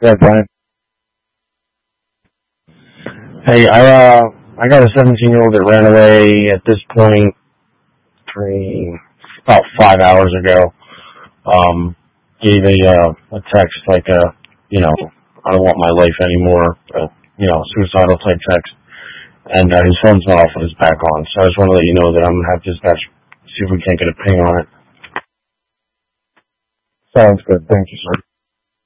Yeah, Brian. Hey, I got a 17-year-old that ran away at this point about 5 hours ago. Gave a text like I don't want my life anymore, suicidal type text. And his phone's not off and it's back on. So I just want to let you know that I'm going to have dispatch see if we can't get a ping on it. Sounds good. Thank you, sir.